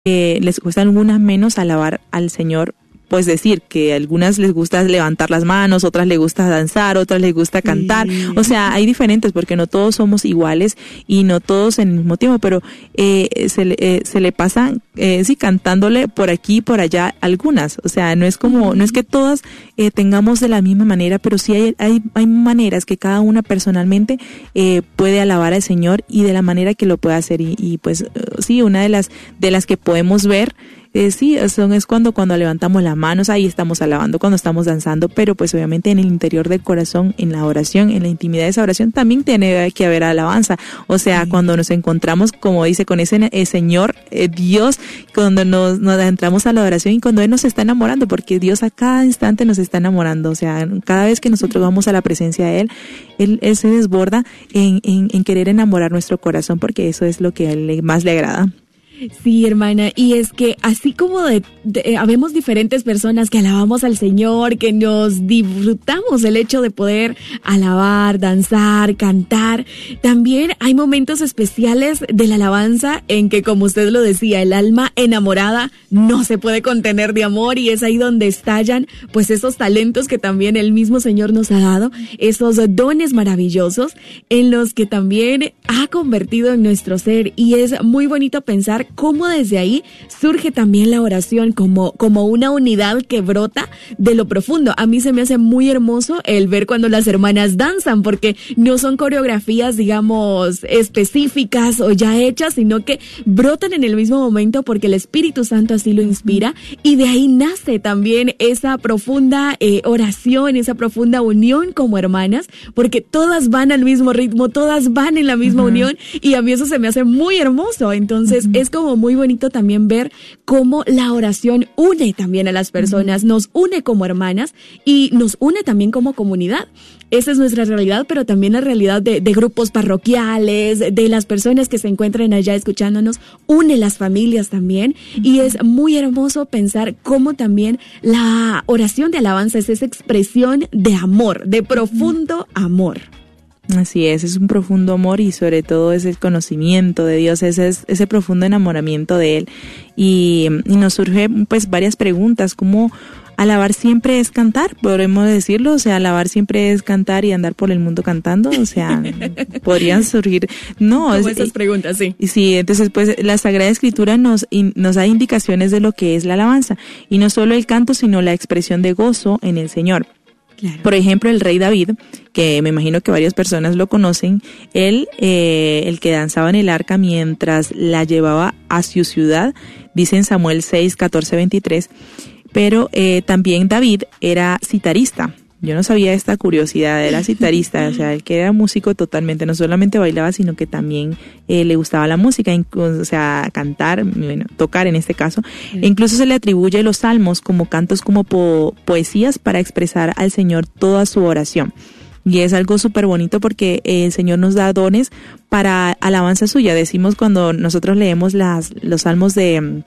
les cuesta a algunas menos alabar al Señor. Pues decir que a algunas les gusta levantar las manos, otras les gusta danzar, otras les gusta cantar. O sea, hay diferentes porque no todos somos iguales y no todos en el mismo tiempo, pero se le pasan, sí, cantándole por aquí y por allá algunas. O sea, no es que todas tengamos de la misma manera, pero sí hay maneras que cada una personalmente puede alabar al Señor y de la manera que lo puede hacer. Y pues sí, una de las que podemos ver, sí, es cuando levantamos las manos, ahí estamos alabando, cuando estamos danzando, pero pues obviamente en el interior del corazón, en la oración, en la intimidad de esa oración, también tiene que haber alabanza. O sea, cuando nos encontramos, como dice, con ese Señor, Dios, cuando nos adentramos a la oración y cuando Él nos está enamorando, porque Dios a cada instante nos está enamorando. O sea, cada vez que nosotros vamos a la presencia de Él se desborda en querer enamorar nuestro corazón, porque eso es lo que a Él más le agrada. Sí, hermana, y es que así como habemos diferentes personas que alabamos al Señor, que nos disfrutamos el hecho de poder alabar, danzar, cantar, también hay momentos especiales de la alabanza en que, como usted lo decía, el alma enamorada no se puede contener de amor, y es ahí donde estallan pues esos talentos que también el mismo Señor nos ha dado, esos dones maravillosos en los que también ha convertido en nuestro ser, y es muy bonito pensar cómo desde ahí surge también la oración como una unidad que brota de lo profundo. A mí se me hace muy hermoso el ver cuando las hermanas danzan, porque no son coreografías, digamos, específicas o ya hechas, sino que brotan en el mismo momento porque el Espíritu Santo así lo inspira, y de ahí nace también esa profunda oración, esa profunda unión como hermanas, porque todas van al mismo ritmo, todas van en la misma unión, y a mí eso se me hace muy hermoso. Entonces es como muy bonito también ver cómo la oración une también a las personas, nos une como hermanas y nos une también como comunidad. Esa es nuestra realidad, pero también la realidad de grupos parroquiales, de las personas que se encuentran allá escuchándonos, une las familias también, y es muy hermoso pensar cómo también la oración de alabanza es esa expresión de amor, de profundo amor. Así es un profundo amor, y sobre todo es el conocimiento de Dios, ese profundo enamoramiento de Él. Y nos surge pues varias preguntas, como alabar siempre es cantar, podremos decirlo, o sea, alabar siempre es cantar y andar por el mundo cantando, o sea, podrían surgir, no, como esas preguntas, sí. Sí, entonces pues la Sagrada Escritura nos da indicaciones de lo que es la alabanza, y no solo el canto, sino la expresión de gozo en el Señor. Claro. Por ejemplo, el rey David, que me imagino que varias personas lo conocen, él, el que danzaba en el arca mientras la llevaba a su ciudad, dice en Samuel 6, 14, 23, pero también David era citarista. Yo no sabía esta curiosidad, era citarista, o sea, el que era músico totalmente, no solamente bailaba, sino que también le gustaba la música, o sea, cantar, bueno, tocar en este caso. E incluso se le atribuye los salmos como cantos, como poesías para expresar al Señor toda su oración. Y es algo súper bonito porque el Señor nos da dones para alabanza suya. Decimos cuando nosotros leemos los salmos de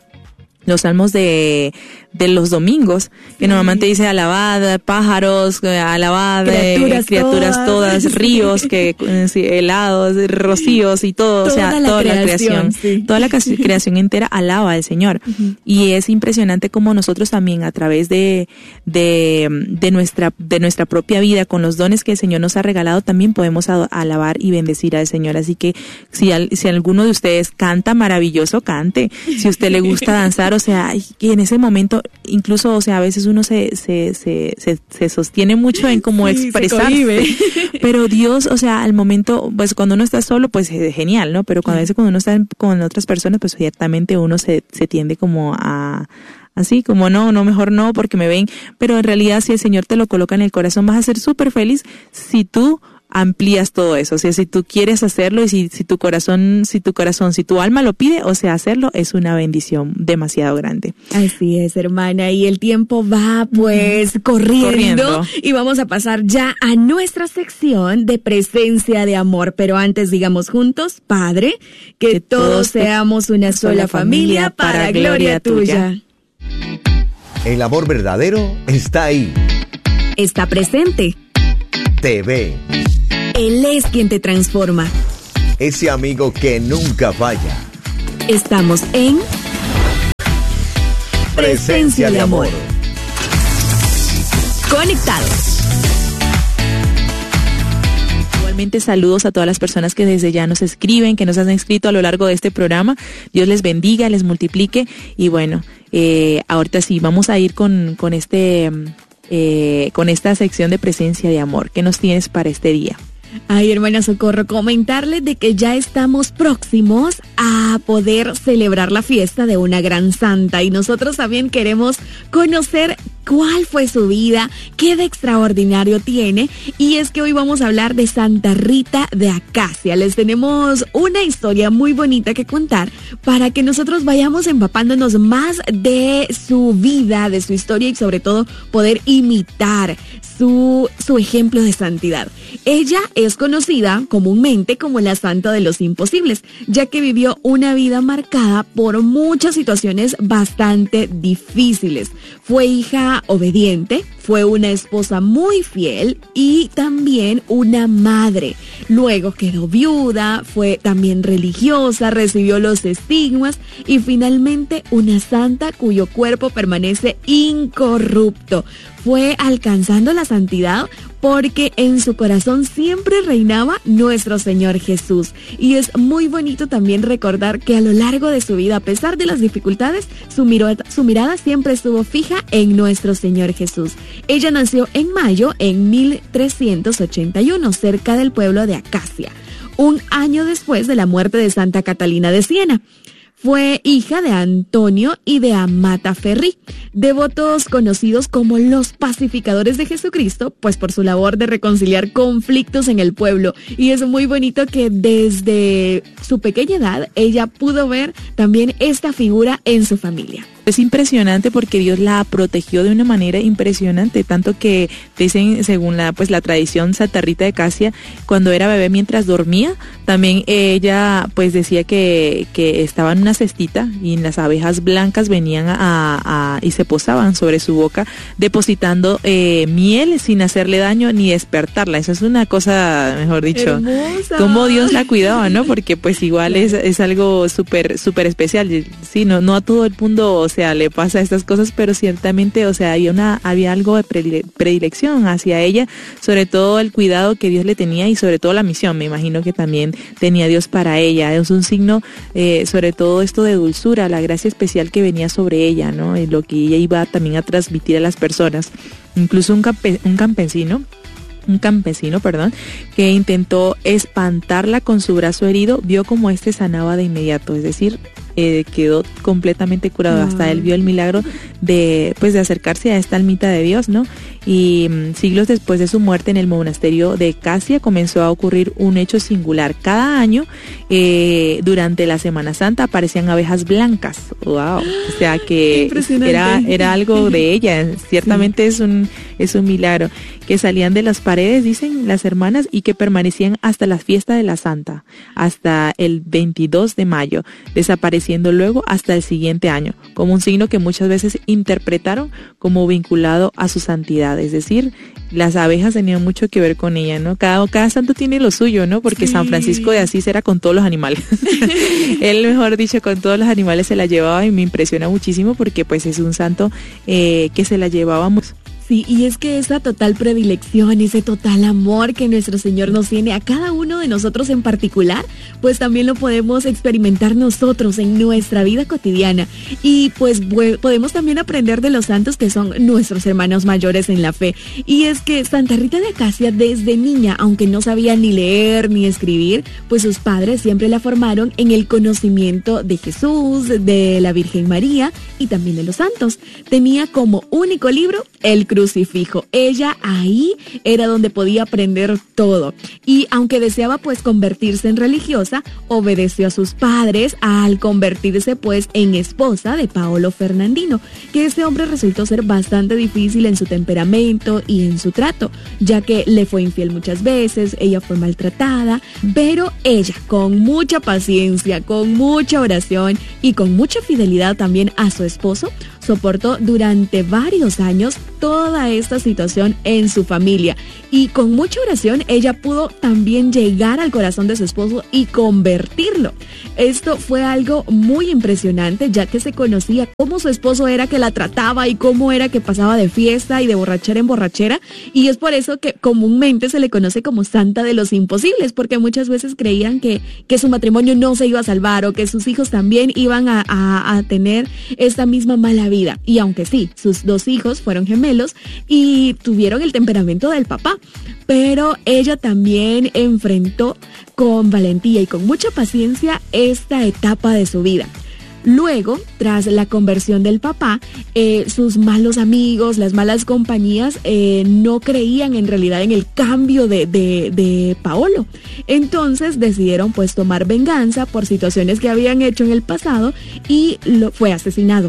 los domingos, que normalmente dice alabad pájaros, alabad criaturas todas, ríos, helados, rocíos y todo, toda, o sea, toda la creación, sí. Toda la creación entera alaba al Señor. Y es impresionante como nosotros también a través de nuestra propia vida, con los dones que el Señor nos ha regalado, también podemos alabar y bendecir al Señor. Así que si alguno de ustedes canta, maravilloso, cante. Si a usted le gusta danzar, o sea, y en ese momento, incluso, o sea, a veces uno se sostiene mucho en cómo expresarse, pero Dios, o sea, al momento, pues cuando uno está solo, pues es genial, ¿no? Pero cuando a veces cuando uno está con otras personas, pues ciertamente uno se tiende como a así como no, mejor no, porque me ven, pero en realidad si el Señor te lo coloca en el corazón, vas a ser súper feliz si tú amplías todo eso, o sea, si tú quieres hacerlo y si tu alma lo pide, o sea, hacerlo es una bendición demasiado grande. Así es, hermana, y el tiempo va pues corriendo y vamos a pasar ya a nuestra sección de presencia de amor, pero antes digamos juntos, Padre, que todos seamos una sola familia para gloria tuya. El amor verdadero está ahí. Está presente. Te ve. Él es quien te transforma. Ese amigo que nunca falla. Estamos en Presencia de amor. Conectados. Igualmente saludos a todas las personas que desde ya nos escriben, que nos han escrito a lo largo de este programa. Dios les bendiga, les multiplique. Y bueno, ahorita sí, vamos a ir con esta sección de Presencia de Amor. ¿Qué nos tienes para este día? Ay, hermana Socorro, comentarles de que ya estamos próximos a poder celebrar la fiesta de una gran santa y nosotros también queremos conocer cuál fue su vida, qué de extraordinario tiene, y es que hoy vamos a hablar de Santa Rita de Acacia. Les tenemos una historia muy bonita que contar para que nosotros vayamos empapándonos más de su vida, de su historia y sobre todo poder imitar su ejemplo de santidad. Ella es conocida comúnmente como la Santa de los Imposibles, ya que vivió una vida marcada por muchas situaciones bastante difíciles. Fue hija obediente, fue una esposa muy fiel y también una madre. Luego quedó viuda, fue también religiosa, recibió los estigmas y finalmente una santa cuyo cuerpo permanece incorrupto. Fue alcanzando la santidad porque en su corazón siempre reinaba nuestro Señor Jesús. Y es muy bonito también recordar que a lo largo de su vida, a pesar de las dificultades, su mirada siempre estuvo fija en nuestro Señor Jesús. Ella nació en mayo en 1381, cerca del pueblo de Acacia, un año después de la muerte de Santa Catalina de Siena. Fue hija de Antonio y de Amata Ferri, devotos conocidos como los pacificadores de Jesucristo, pues por su labor de reconciliar conflictos en el pueblo. Y es muy bonito que desde su pequeña edad ella pudo ver también esta figura en su familia. Es impresionante porque Dios la protegió de una manera impresionante, tanto que dicen, según la tradición, Santa Rita de Acacia, cuando era bebé mientras dormía, también ella pues decía que estaba en una cestita y las abejas blancas venían y se posaban sobre su boca, depositando miel sin hacerle daño ni despertarla. Eso es una cosa, mejor dicho, hermosa. Cómo Dios la cuidaba, ¿no? Porque pues igual es algo súper especial. Sí, no a todo el mundo, o sea, le pasa estas cosas, pero ciertamente, o sea, había algo de predilección hacia ella, sobre todo el cuidado que Dios le tenía y sobre todo la misión, me imagino que también tenía Dios para ella. Es un signo, sobre todo esto de dulzura, la gracia especial que venía sobre ella, ¿no? Y lo que ella iba también a transmitir a las personas. Incluso un campesino, que intentó espantarla con su brazo herido, vio como sanaba de inmediato, es decir, quedó completamente curado. Hasta él vio el milagro de acercarse a esta almita de Dios, ¿no? Y siglos después de su muerte en el monasterio de Acacia comenzó a ocurrir un hecho singular. Cada año, durante la Semana Santa, aparecían abejas blancas. ¡Wow! O sea que era algo de ella. Ciertamente sí. Es un milagro. Que salían de las paredes, dicen las hermanas, y que permanecían hasta la fiesta de la Santa, hasta el 22 de mayo, desapareciendo luego hasta el siguiente año, como un signo que muchas veces interpretaron como vinculado a su santidad. Es decir, las abejas tenían mucho que ver con ella, ¿no? Cada santo tiene lo suyo, ¿no? Porque sí. San Francisco de Asís era con todos los animales. Él, mejor dicho, con todos los animales se la llevaba, y me impresiona muchísimo porque pues es un santo que se la llevábamos. Sí, y es que esa total predilección, ese total amor que nuestro Señor nos tiene a cada uno de nosotros en particular, pues también lo podemos experimentar nosotros en nuestra vida cotidiana. Y pues podemos también aprender de los santos que son nuestros hermanos mayores en la fe. Y es que Santa Rita de Acacia desde niña, aunque no sabía ni leer ni escribir, pues sus padres siempre la formaron en el conocimiento de Jesús, de la Virgen María y también de los santos. Tenía como único libro el crucifijo. Ella ahí era donde podía aprender todo. Y aunque deseaba pues convertirse en religiosa, obedeció a sus padres al convertirse pues en esposa de Paolo Fernandino, que este hombre resultó ser bastante difícil en su temperamento y en su trato, ya que le fue infiel muchas veces, ella fue maltratada, pero ella con mucha paciencia, con mucha oración y con mucha fidelidad también a su esposo, soportó durante varios años toda esta situación en su familia. Y con mucha oración ella pudo también llegar al corazón de su esposo y convertirlo. Esto fue algo muy impresionante, ya que se conocía cómo su esposo era que la trataba y cómo era que pasaba de fiesta y de borrachera en borrachera. Y es por eso que comúnmente se le conoce como Santa de los Imposibles, porque muchas veces creían que su matrimonio no se iba a salvar o que sus hijos también iban a tener esta misma mala vida. Y aunque sí, sus 2 hijos fueron gemelos y tuvieron el temperamento del papá, pero ella también enfrentó con valentía y con mucha paciencia esta etapa de su vida. Luego, tras la conversión del papá, sus malos amigos, las malas compañías, no creían en realidad en el cambio de Paolo. Entonces decidieron pues tomar venganza por situaciones que habían hecho en el pasado y fue asesinado.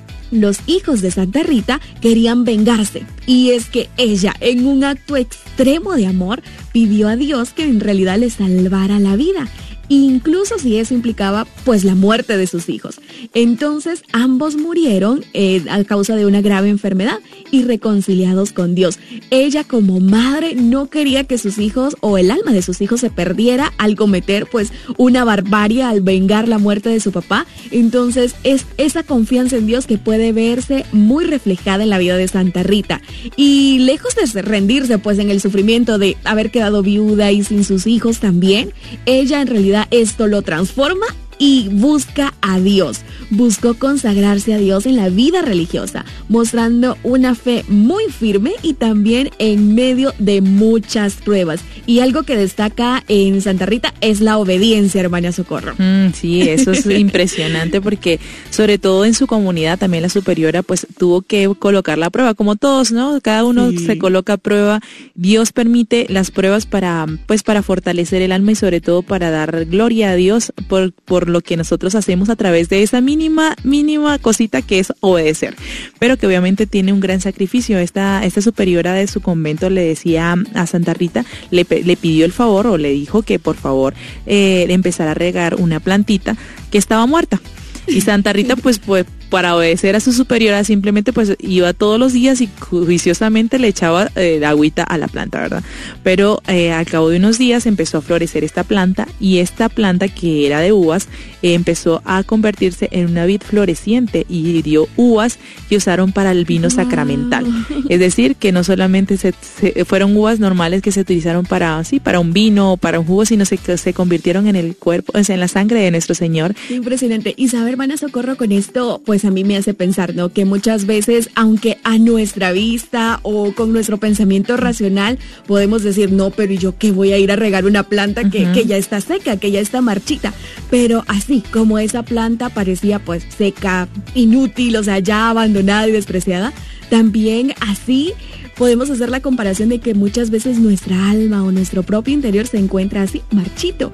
Los hijos de Santa Rita querían vengarse, y es que ella, en un acto extremo de amor, pidió a Dios que en realidad le salvara la vida, incluso si eso implicaba pues la muerte de sus hijos. Entonces ambos murieron a causa de una grave enfermedad y reconciliados con Dios. Ella como madre no quería que sus hijos o el alma de sus hijos se perdiera al cometer pues una barbarie, al vengar la muerte de su papá. Entonces es esa confianza en Dios que puede verse muy reflejada en la vida de Santa Rita. Y lejos de rendirse pues en el sufrimiento de haber quedado viuda y sin sus hijos también, ella en realidad esto lo transforma y busca a Dios. Buscó consagrarse a Dios en la vida religiosa, mostrando una fe muy firme y también en medio de muchas pruebas. Y algo que destaca en Santa Rita es la obediencia, hermana Socorro. Sí, eso es impresionante porque sobre todo en su comunidad también la superiora pues tuvo que colocar la prueba, como todos, ¿no? Cada uno se coloca a prueba. Dios permite las pruebas para fortalecer el alma y sobre todo para dar gloria a Dios por lo que nosotros hacemos a través de esa mínima cosita que es obedecer, pero que obviamente tiene un gran sacrificio. Esta superiora de su convento le decía a Santa Rita, le pidió el favor o le dijo que por favor le empezara a regar una plantita que estaba muerta. Y Santa Rita pues para obedecer a su superiora simplemente pues iba todos los días y juiciosamente le echaba agüita a la planta, ¿verdad? Pero al cabo de unos días empezó a florecer esta planta, y esta planta que era de uvas empezó a convertirse en una vid floreciente y dio uvas que usaron para el vino sacramental. Es decir, que no solamente fueron uvas normales que se utilizaron para un vino o para un jugo, sino se convirtieron en el cuerpo, o sea, en la sangre de nuestro Señor. Impresionante. Y saber, hermana Socorro, con esto pues a mí me hace pensar, ¿no? Que muchas veces, aunque a nuestra vista o con nuestro pensamiento racional podemos decir, no, pero ¿y yo qué voy a ir a regar una planta que ya está seca, que ya está marchita? Pero así como esa planta parecía pues seca, inútil, o sea, ya abandonada y despreciada, también así podemos hacer la comparación de que muchas veces nuestra alma o nuestro propio interior se encuentra así, marchito.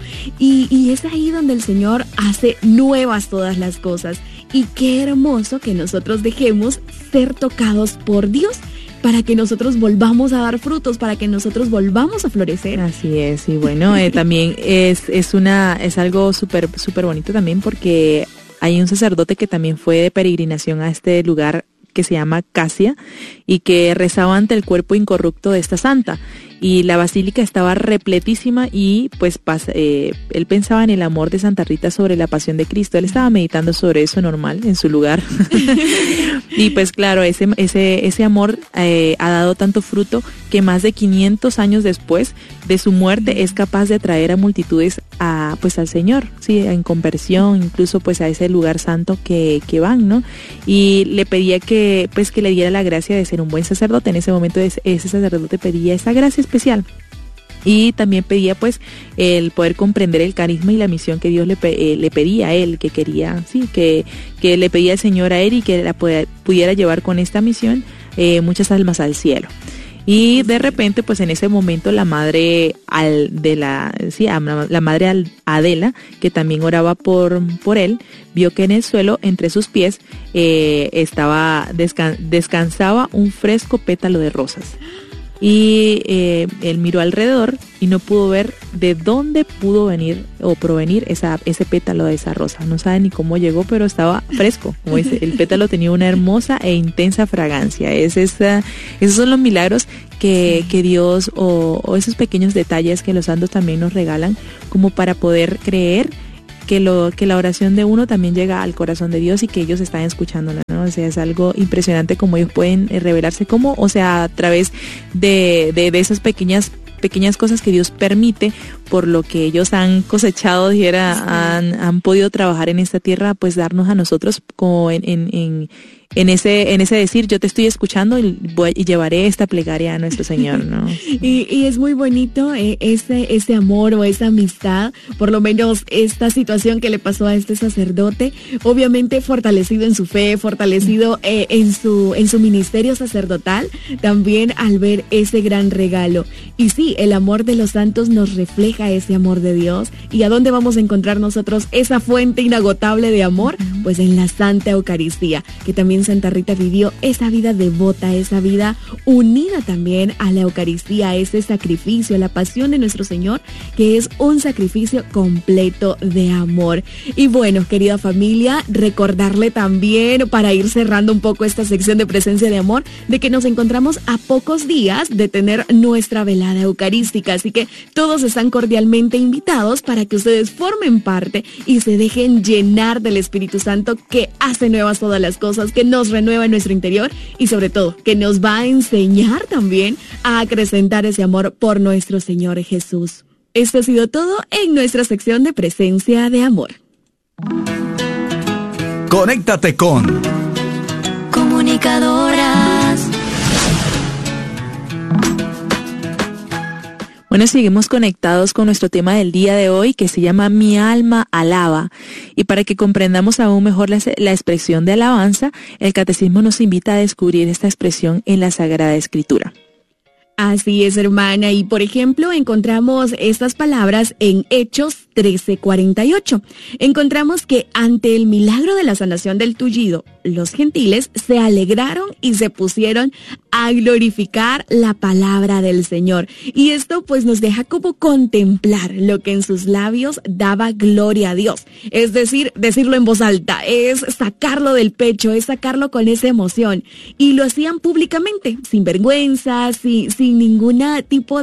Y es ahí donde el Señor hace nuevas todas las cosas. Y qué hermoso que nosotros dejemos ser tocados por Dios para que nosotros volvamos a dar frutos, para que nosotros volvamos a florecer. Así es, y bueno, también es algo súper bonito también, porque hay un sacerdote que también fue de peregrinación a este lugar que se llama Casia y que rezaba ante el cuerpo incorrupto de esta santa, y la basílica estaba repletísima, y pues él pensaba en el amor de Santa Rita sobre la pasión de Cristo. Él estaba meditando sobre eso normal en su lugar y pues claro, ese amor ha dado tanto fruto que más de 500 años después de su muerte es capaz de atraer a multitudes al Señor, sí, en conversión, incluso pues a ese lugar santo que van, ¿no? Y le pedía que le diera la gracia de ser un buen sacerdote. En ese momento ese sacerdote pedía esa gracia especial, y también pedía pues el poder comprender el carisma y la misión que Dios le pedía a él, que quería, sí, que le pedía al Señor a él, y que la pudiera llevar con esta misión muchas almas al cielo. Y de repente, pues en ese momento la madre la madre Adela, que también oraba por él, vio que en el suelo entre sus pies descansaba un fresco pétalo de rosas. y él miró alrededor y no pudo ver de dónde pudo venir o provenir ese pétalo de esa rosa. No sabe ni cómo llegó, pero estaba fresco. Como dice, el pétalo tenía una hermosa e intensa fragancia. Esos son los milagros que Dios o esos pequeños detalles que los santos también nos regalan como para poder creer que la oración de uno también llega al corazón de Dios y que ellos están escuchándola, ¿no? O sea, es algo impresionante como ellos pueden revelarse como, o sea, a través de esas pequeñas cosas que Dios permite, por lo que ellos han cosechado, han podido trabajar en esta tierra, pues darnos a nosotros como en ese decir, yo te estoy escuchando y llevaré esta plegaria a nuestro Señor, ¿no? Y es muy bonito ese amor o esa amistad, por lo menos esta situación que le pasó a este sacerdote, obviamente fortalecido en su fe, fortalecido en su ministerio sacerdotal, también al ver ese gran regalo. Y sí, el amor de los santos nos refleja ese amor de Dios. ¿Y a dónde vamos a encontrar nosotros esa fuente inagotable de amor? Pues en la Santa Eucaristía, que también Santa Rita vivió esa vida devota, esa vida unida también a la Eucaristía, a ese sacrificio, a la pasión de nuestro Señor, que es un sacrificio completo de amor. Y bueno, querida familia, recordarle también, para ir cerrando un poco esta sección de presencia de amor, de que nos encontramos a pocos días de tener nuestra velada eucarística, así que todos están cordialmente invitados para que ustedes formen parte y se dejen llenar del Espíritu Santo, que hace nuevas todas las cosas, que nos renueva en nuestro interior y sobre todo que nos va a enseñar también a acrecentar ese amor por nuestro Señor Jesús. Esto ha sido todo en nuestra sección de presencia de amor. Conéctate con Comunicadoras. Bueno, seguimos conectados con nuestro tema del día de hoy, que se llama Mi alma alaba. Y para que comprendamos aún mejor la expresión de alabanza, el Catecismo nos invita a descubrir esta expresión en la Sagrada Escritura. Así es, hermana, y por ejemplo encontramos estas palabras en Hechos 13:48. Encontramos que ante el milagro de la sanación del tullido, los gentiles se alegraron y se pusieron a glorificar la palabra del Señor. Y esto pues nos deja como contemplar lo que en sus labios daba gloria a Dios. Es decir, decirlo en voz alta, es sacarlo del pecho, es sacarlo con esa emoción. Y lo hacían públicamente, sin vergüenza, sin ningún tipo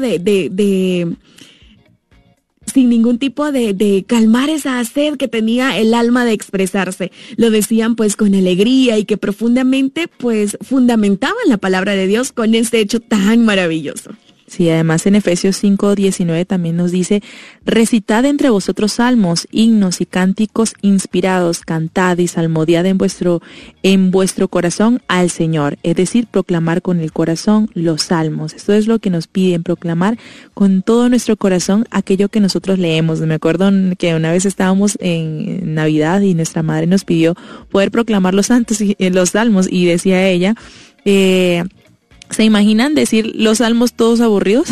de calmar esa sed que tenía el alma de expresarse. Lo decían pues con alegría y que profundamente pues fundamentaban la palabra de Dios con este hecho tan maravilloso. Sí, además en Efesios 5:19 también nos dice: recitad entre vosotros salmos, himnos y cánticos inspirados, cantad y salmodiad en vuestro corazón al Señor. Es decir, proclamar con el corazón los salmos. Esto es lo que nos piden, proclamar con todo nuestro corazón aquello que nosotros leemos. Me acuerdo que una vez estábamos en Navidad y nuestra madre nos pidió poder proclamar los santos y los salmos, y decía ella, ¿se imaginan decir los salmos todos aburridos?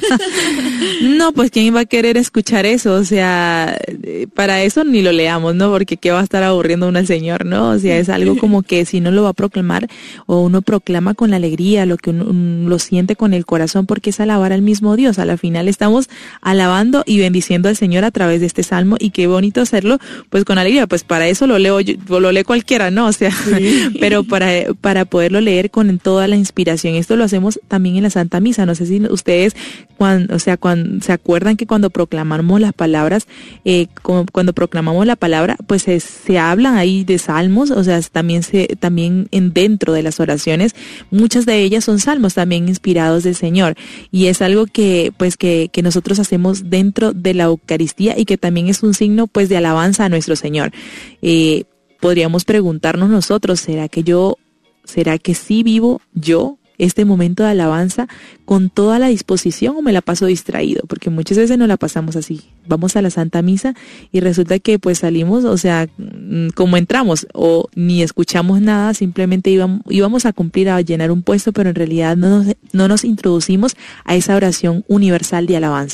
No, pues ¿quién va a querer escuchar eso? O sea, para eso ni lo leamos, ¿no? Porque ¿qué va a estar aburriendo uno al Señor, no? O sea, es algo como que si no lo va a proclamar, o uno proclama con la alegría, lo que uno lo siente con el corazón, porque es alabar al mismo Dios. A la final estamos alabando y bendiciendo al Señor a través de este salmo, y qué bonito hacerlo pues con alegría. Pues para eso lo leo yo, lo lee cualquiera, ¿no? O sea, sí. Pero para poderlo leer con toda la inspiración. Esto lo hacemos también en la Santa Misa. No sé si ustedes cuando se acuerdan que cuando proclamamos las palabras, cuando proclamamos la palabra, pues se hablan ahí de salmos. O sea, también dentro de las oraciones, muchas de ellas son salmos también inspirados del Señor, y es algo que nosotros hacemos dentro de la Eucaristía, y que también es un signo pues de alabanza a nuestro Señor. Podríamos preguntarnos nosotros, ¿será que sí vivo yo este momento de alabanza con toda la disposición, o me la paso distraído? Porque muchas veces no la pasamos así. Vamos a la Santa Misa y resulta que pues salimos, o sea, como entramos, o ni escuchamos nada, simplemente íbamos a cumplir, a llenar un puesto, pero en realidad no nos introducimos a esa oración universal de alabanza.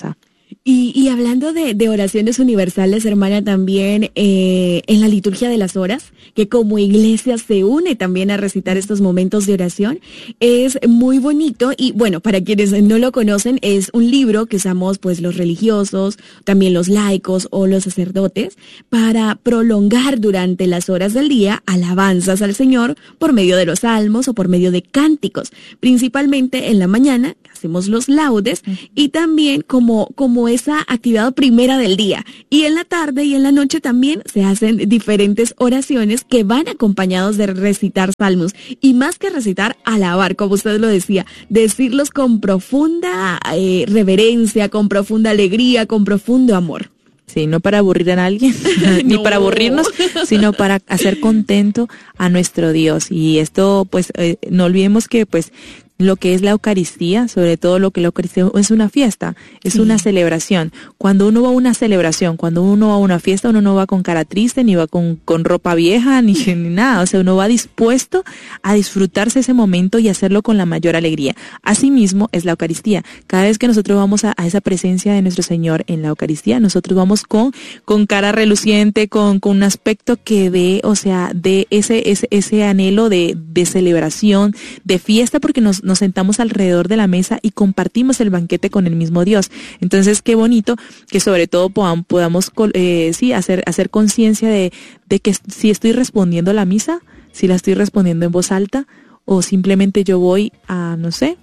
Y hablando de oraciones universales, hermana, también en la liturgia de las horas, que como iglesia se une también a recitar estos momentos de oración, es muy bonito. Y bueno, para quienes no lo conocen, es un libro que usamos pues los religiosos, también los laicos o los sacerdotes, para prolongar durante las horas del día alabanzas al Señor por medio de los salmos o por medio de cánticos. Principalmente en la mañana hacemos los laudes y también como esa actividad primera del día. Y en la tarde y en la noche también se hacen diferentes oraciones que van acompañados de recitar salmos. Y más que recitar, alabar, como usted lo decía, decirlos con profunda reverencia, con profunda alegría, con profundo amor. Sí, no para aburrir a alguien, ni para aburrirnos, sino para hacer contento a nuestro Dios. Y esto, pues, no olvidemos que, pues, lo que es la Eucaristía, sobre todo lo que la Eucaristía es una fiesta, es una celebración. Cuando uno va a una celebración, cuando uno va a una fiesta, uno no va con cara triste, ni va con ropa vieja, ni nada. O sea, uno va dispuesto a disfrutarse ese momento y hacerlo con la mayor alegría. Asimismo es la Eucaristía. Cada vez que nosotros vamos a esa presencia de nuestro Señor en la Eucaristía, nosotros vamos con cara reluciente, con un aspecto que dé, o sea, de ese anhelo de celebración, de fiesta, porque nos sentamos alrededor de la mesa y compartimos el banquete con el mismo Dios. Entonces, qué bonito que sobre todo podamos hacer conciencia de que si estoy respondiendo a la misa, si la estoy respondiendo en voz alta, o simplemente yo voy a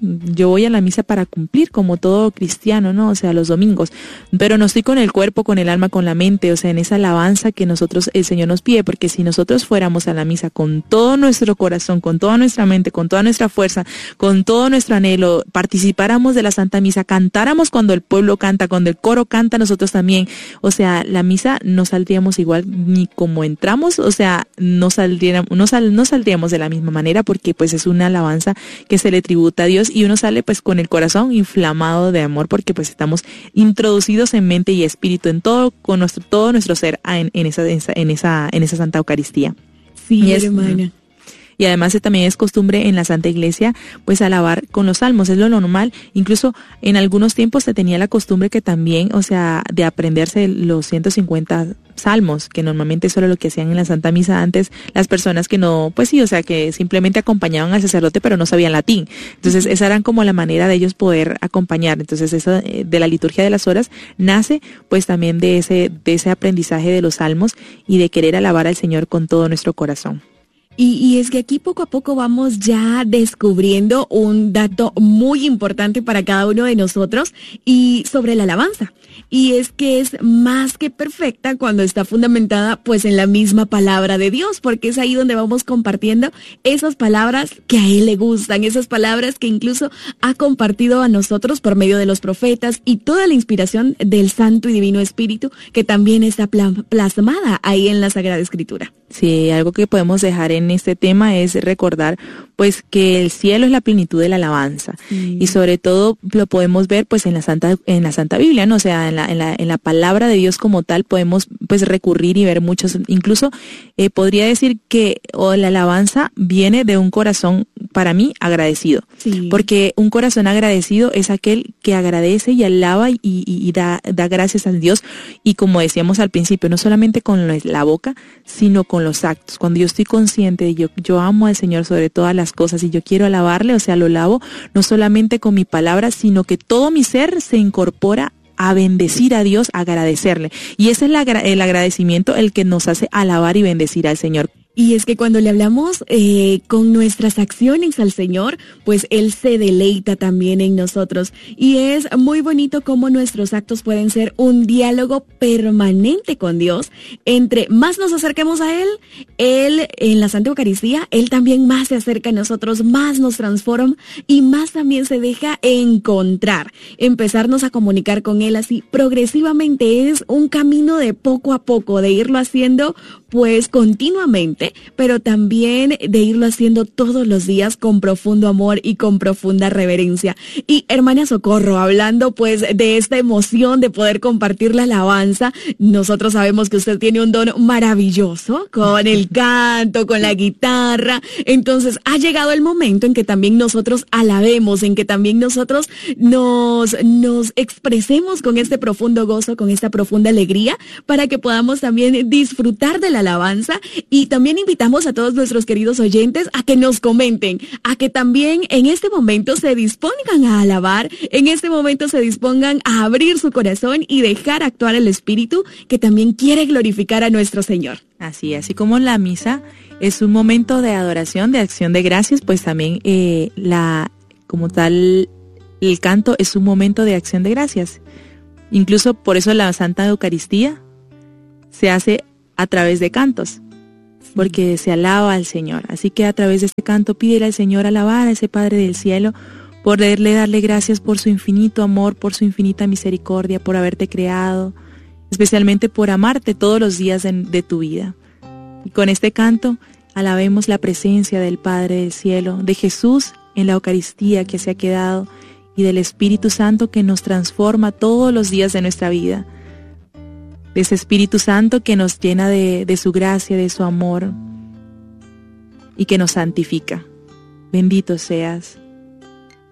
la misa para cumplir como todo cristiano, ¿no? O sea, los domingos, pero no estoy con el cuerpo, con el alma, con la mente, o sea, en esa alabanza que el Señor nos pide, porque si nosotros fuéramos a la misa con todo nuestro corazón, con toda nuestra mente, con toda nuestra fuerza, con todo nuestro anhelo, participáramos de la Santa Misa, cantáramos cuando el pueblo canta, cuando el coro canta, nosotros también, o sea, la misa no saldríamos igual ni como entramos, o sea, no saldríamos de la misma manera, porque pues es una alabanza que se le tributa a Dios y uno sale pues con el corazón inflamado de amor, porque pues estamos introducidos en mente y espíritu, en todo nuestro ser en esa Santa Eucaristía. Sí, hermana. Y además también es costumbre en la Santa Iglesia pues alabar con los salmos, es lo normal. Incluso en algunos tiempos se tenía la costumbre que también, o sea, de aprenderse los 150 salmos, que normalmente eso era lo que hacían en la Santa Misa antes las personas que no, pues sí, o sea, que simplemente acompañaban al sacerdote pero no sabían latín. Entonces esa era como la manera de ellos poder acompañar. Entonces eso de la liturgia de las horas nace pues también de ese aprendizaje de los salmos y de querer alabar al Señor con todo nuestro corazón. Y es que aquí poco a poco vamos ya descubriendo un dato muy importante para cada uno de nosotros y sobre la alabanza. Y es que es más que perfecta cuando está fundamentada pues en la misma palabra de Dios, porque es ahí donde vamos compartiendo esas palabras que a Él le gustan, esas palabras que incluso ha compartido a nosotros por medio de los profetas y toda la inspiración del Santo y Divino Espíritu que también está plasmada ahí en la Sagrada Escritura. Sí, algo que podemos dejar en este tema es recordar pues que el cielo es la plenitud de la alabanza y sobre todo lo podemos ver pues en la Santa Biblia, ¿no? O sea, en la palabra de Dios como tal podemos pues recurrir y ver muchos, incluso podría decir que la alabanza viene de un corazón para mí agradecido, porque un corazón agradecido es aquel que agradece y alaba y da gracias a Dios, y como decíamos al principio, no solamente con la boca, sino con los actos. Cuando yo estoy consciente de yo amo al Señor sobre todas las cosas y yo quiero alabarle, o sea, lo alabo no solamente con mi palabra, sino que todo mi ser se incorpora a bendecir a Dios, a agradecerle. Y ese es el agradecimiento el que nos hace alabar y bendecir al Señor. Y es que cuando le hablamos con nuestras acciones al Señor, pues Él se deleita también en nosotros. Y es muy bonito cómo nuestros actos pueden ser un diálogo permanente con Dios. Entre más nos acerquemos a Él en la Santa Eucaristía, Él también más se acerca a nosotros, más nos transforma y más también se deja encontrar. Empezarnos a comunicar con Él así progresivamente es un camino de poco a poco, de irlo haciendo pues continuamente, pero también de irlo haciendo todos los días con profundo amor y con profunda reverencia. Y hermana Socorro, hablando pues de esta emoción de poder compartir la alabanza, nosotros sabemos que usted tiene un don maravilloso con el canto, con la guitarra. Entonces ha llegado el momento en que también nosotros alabemos, en que también nosotros nos expresemos con este profundo gozo, con esta profunda alegría, para que podamos también disfrutar de la alabanza. Y también invitamos a todos nuestros queridos oyentes a que nos comenten, a que también en este momento se dispongan a alabar, en este momento se dispongan a abrir su corazón y dejar actuar el Espíritu, que también quiere glorificar a nuestro Señor. Así como la misa es un momento de adoración, de acción de gracias, pues también como tal el canto es un momento de acción de gracias. Incluso por eso la Santa Eucaristía se hace a través de cantos, porque se alaba al Señor. Así que a través de este canto pídele al Señor alabar a ese Padre del cielo, poderle darle gracias por su infinito amor, por su infinita misericordia, por haberte creado, especialmente por amarte todos los días de tu vida. Y con este canto alabemos la presencia del Padre del cielo, de Jesús en la Eucaristía que se ha quedado y del Espíritu Santo que nos transforma todos los días de nuestra vida. De ese Espíritu Santo que nos llena de su gracia, de su amor y que nos santifica. Bendito seas.